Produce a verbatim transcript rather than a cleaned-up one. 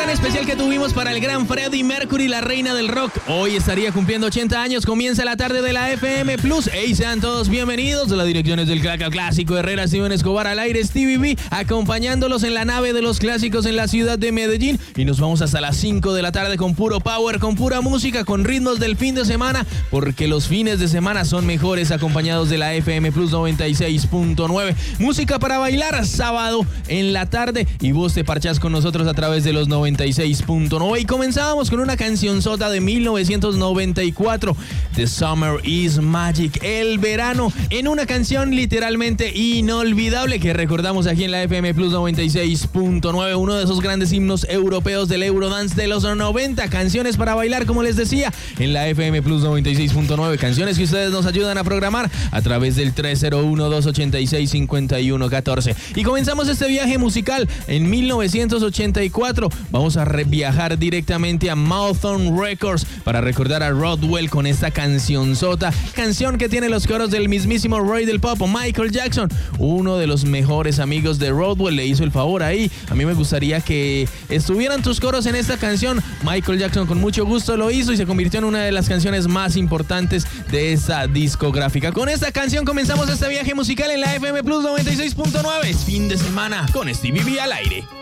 edición especial que tuvimos para el gran Freddie Mercury, la reina del rock. Hoy estaría cumpliendo ochenta años, comienza la tarde de la F M Plus. Hey, sean todos bienvenidos. La dirección es del Claca Clásico, Herrera, Steven Escobar al aire, Stevie B, acompañándolos en la nave de los clásicos en la ciudad de Medellín. Y nos vamos hasta las cinco de la tarde con puro power, con pura música, con ritmos del fin de semana, porque los fines de semana son mejores acompañados de la F M Plus noventa y seis punto nueve. Música para bailar sábado en la tarde y vos te parchás con nosotros a través de los noventa y seis punto nueve. Y comenzábamos con una cancionzota de mil novecientos noventa y cuatro, The Summer is Magic, el verano, en una canción literalmente inolvidable que recordamos aquí en la F M Plus noventa y seis punto nueve, uno de esos grandes himnos europeos del Eurodance de los noventa, canciones para bailar, como les decía, en la F M Plus noventa y seis punto nueve, canciones que ustedes nos ayudan a programar a través del tres cero uno, dos ocho seis, cinco uno uno cuatro. Y comenzamos este viaje musical en mil novecientos ochenta y cuatro. Vamos a viajar directamente a Mouthon Records para recordar a Rodwell con esta cancionzota, canción que tiene los coros del mismísimo Roy del Pop, Michael Jackson, uno de los mejores amigos de Rodwell, le hizo el favor ahí. A mí me gustaría que estuvieran tus coros en esta canción. Michael Jackson con mucho gusto lo hizo y se convirtió en una de las canciones más importantes de esta discográfica. Con esta canción comenzamos este viaje musical en la F M Plus noventa y seis punto nueve. Es fin de semana con Stevie B al aire.